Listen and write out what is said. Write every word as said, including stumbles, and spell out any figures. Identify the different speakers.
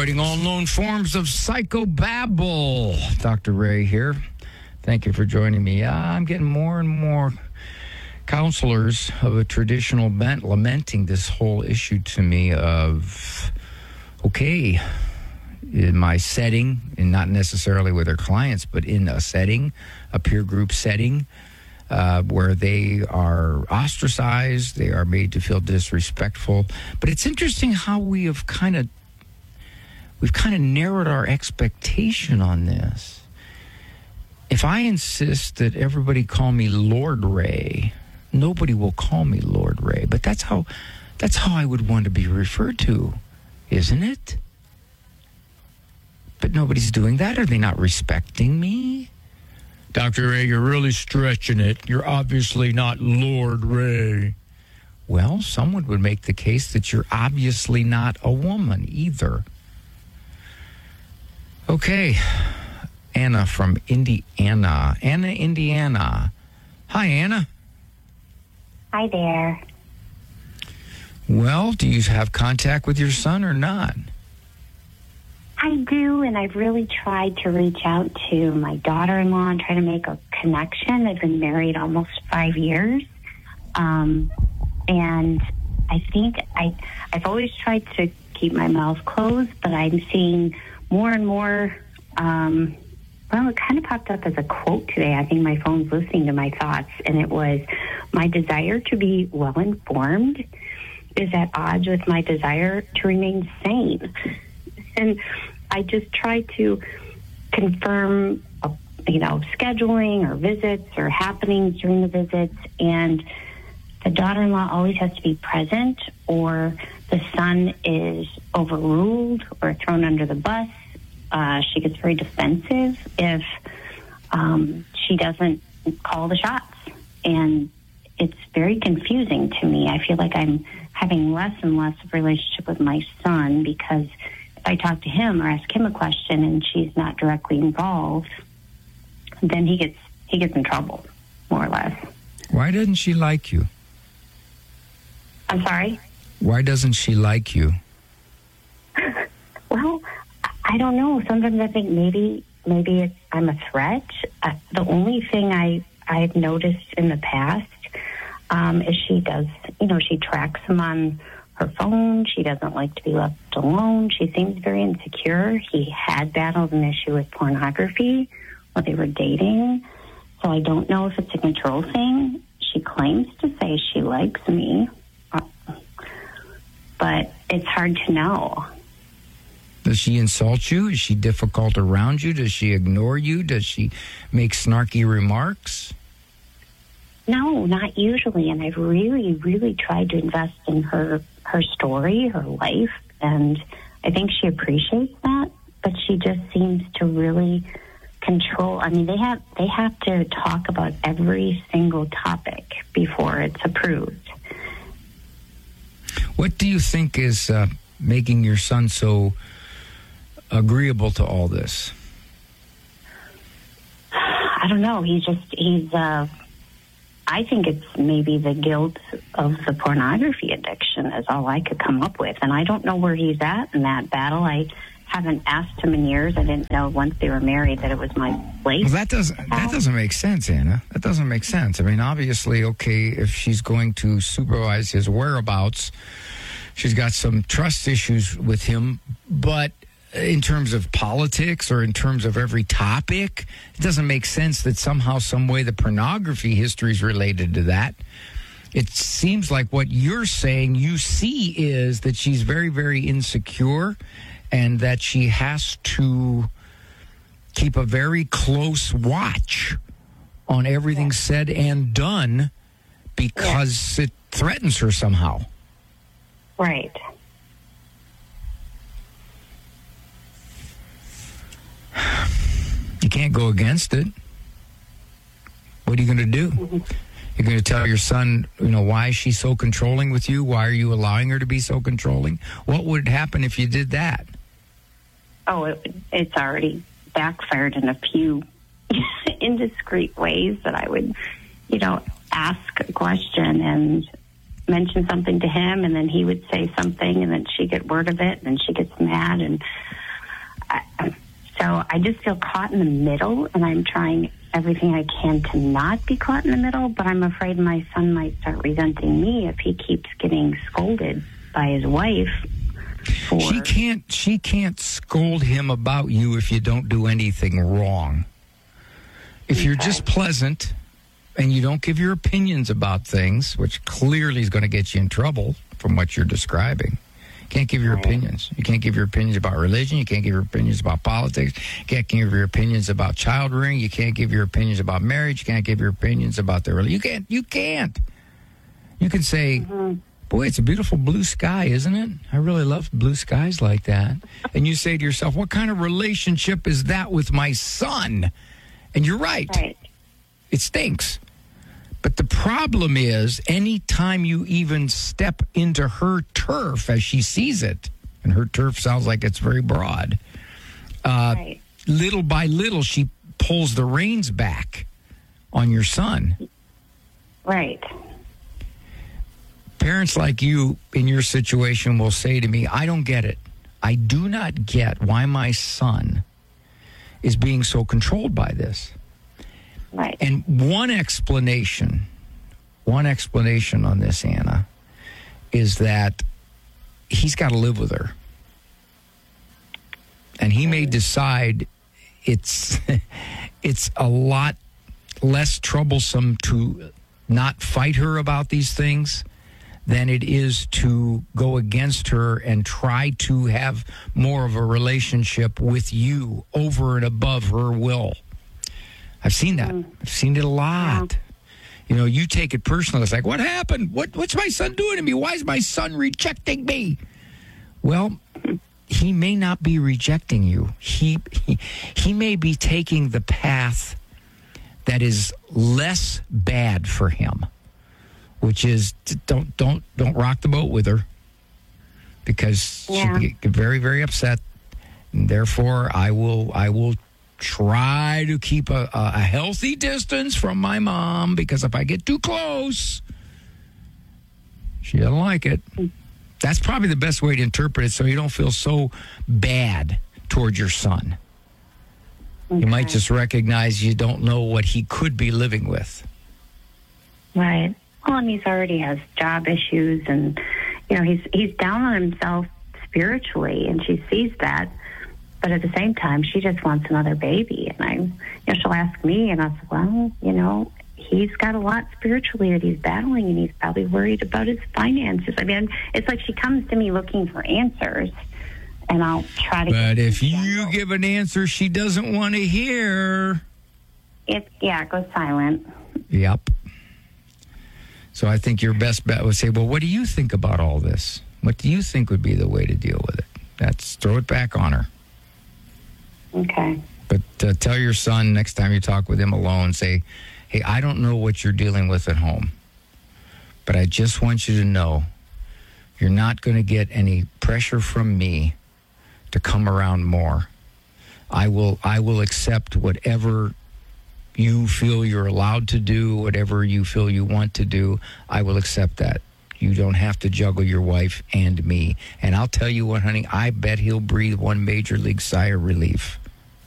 Speaker 1: avoiding all known forms of psychobabble. Doctor Ray here. Thank you for joining me. Uh, I'm getting more and more counselors of a traditional bent lamenting this whole issue to me of, okay, in my setting, and not necessarily with their clients, but in a setting, a peer group setting, uh, where they are ostracized, they are made to feel disrespectful. But it's interesting how we have kind of, we've kind of narrowed our expectation on this. If I insist that everybody call me Lord Ray, nobody will call me Lord Ray. But that's how, that's how I would want to be referred to, isn't it? But nobody's doing that. Are they not respecting me? Doctor Ray, you're really stretching it. You're obviously not Lord Ray. Well, someone would make the case that you're obviously not a woman either. Okay. Anna from Indiana. Anna, Indiana. Hi, Anna.
Speaker 2: Hi there.
Speaker 1: Well, do you have contact with your son or not?
Speaker 2: I do, and I've really tried to reach out to my daughter-in-law and try to make a connection. I've been married almost five years, um, and I think I, I've always tried to keep my mouth closed, but I'm seeing more and more, um, well, it kind of popped up as a quote today. I think my phone's listening to my thoughts, and it was, my desire to be well-informed is at odds with my desire to remain sane. And I just try to confirm, uh, you know, scheduling or visits or happenings during the visits. And the daughter-in-law always has to be present, or the son is overruled or thrown under the bus. Uh, she gets very defensive if um, she doesn't call the shots. And it's very confusing to me. I feel like I'm having less and less of a relationship with my son because if I talk to him or ask him a question and she's not directly involved, then he gets he gets in trouble, more or less.
Speaker 1: Why doesn't she like you?
Speaker 2: I'm sorry?
Speaker 1: Why doesn't she like you?
Speaker 2: Well, I don't know. Sometimes I think maybe maybe it's, I'm a threat. Uh, the only thing I, I've noticed in the past um, is she does, you know, she tracks him on her phone. She doesn't like to be left alone. She seems very insecure. He had battled an issue with pornography while they were dating. So I don't know if it's a control thing. She claims to say she likes me, but it's hard to know.
Speaker 1: Does she insult you? Is she difficult around you? Does she ignore you? Does she make snarky remarks?
Speaker 2: No, not usually. And I've really, really tried to invest in her her story, her life, and I think she appreciates that. But she just seems to really control. I mean, they have they have to talk about every single topic before it's approved.
Speaker 1: What do you think is uh, making your son so agreeable to all this?
Speaker 2: I don't know. He's just he's. Uh, I think it's maybe the guilt of the pornography addiction is all I could come up with. And I don't know where he's at in that battle. I haven't asked him in years. I didn't know once they were married that it was my place.
Speaker 1: Well, that doesn't, that doesn't make sense, Anna. That doesn't make sense. I mean, obviously, okay, if she's going to supervise his whereabouts, she's got some trust issues with him, but in terms of politics or in terms of every topic, it doesn't make sense that somehow, some way, the pornography history is related to that. It seems like what you're saying you see is that she's very, very insecure and that she has to keep a very close watch on everything yeah. said and done because yeah. it threatens her somehow.
Speaker 2: Right.
Speaker 1: You can't go against it. What are you going to do? Mm-hmm. You're going to tell your son, you know, why is she so controlling with you? Why are you allowing her to be so controlling? What would happen if you did that?
Speaker 2: Oh, it, it's already backfired in a few indiscreet ways that I would, you know, ask a question and mention something to him, and then he would say something, and then she'd get word of it, and then she gets mad. And I, so I just feel caught in the middle, and I'm trying everything I can to not be caught in the middle, but I'm afraid my son might start resenting me if he keeps getting scolded by his wife. For...
Speaker 1: She can't, she can't scold him about you if you don't do anything wrong. If okay. you're just pleasant and you don't give your opinions about things, which clearly is going to get you in trouble from what you're describing. You can't give your right. opinions. You can't give your opinions about religion. You can't give your opinions about politics. You can't give your opinions about child rearing. You can't give your opinions about marriage. You can't give your opinions about the religion. You can't. You can't. You can say, mm-hmm. boy, it's a beautiful blue sky, isn't it? I really love blue skies like that. And you say to yourself, what kind of relationship is that with my son? And you're right.
Speaker 2: Right.
Speaker 1: It stinks. But the problem is, any time you even step into her turf as she sees it, and her turf sounds like it's very broad, uh,
Speaker 2: right.
Speaker 1: little by little, she pulls the reins back on your son.
Speaker 2: Right.
Speaker 1: Parents like you in your situation will say to me, I don't get it. I do not get why my son is being so controlled by this.
Speaker 2: Right.
Speaker 1: And one explanation, one explanation on this, Anna, is that he's got to live with her. And he may decide it's it's a lot less troublesome to not fight her about these things than it is to go against her and try to have more of a relationship with you over and above her will. I've seen that. Mm. I've seen it a lot. Yeah. You know, you take it personally. It's like, what happened? What What's my son doing to me? Why is my son rejecting me? Well, he may not be rejecting you. He he, he may be taking the path that is less bad for him, which is to don't don't don't rock the boat with her, because
Speaker 2: yeah.
Speaker 1: she get very very upset. And therefore, I will I will try to keep a, a healthy distance from my mom, because if I get too close, she doesn't like it. That's probably the best way to interpret it, so you don't feel so bad towards your son. Okay. You might just recognize you don't know what he could be living with.
Speaker 2: Right. Well, and he's already has job issues, and you know he's he's down on himself spiritually, and she sees that. But at the same time, she just wants another baby, and I, you know, she'll ask me, and I said, well, you know, he's got a lot spiritually that he's battling, and he's probably worried about his finances. I mean, it's like she comes to me looking for answers, and I'll try to.
Speaker 1: But if you give an answer she doesn't want to hear,
Speaker 2: it yeah, it goes silent.
Speaker 1: Yep. So I think your best bet would say, well, what do you think about all this? What do you think would be the way to deal with it? That's throw it back on her.
Speaker 2: Okay.
Speaker 1: But uh, tell your son next time you talk with him alone, say, hey, I don't know what you're dealing with at home, but I just want you to know you're not going to get any pressure from me to come around more. I will I will accept whatever you feel you're allowed to do, whatever you feel you want to do. I will accept that. You don't have to juggle your wife and me. And I'll tell you what, honey, I bet he'll breathe one major league sigh of relief.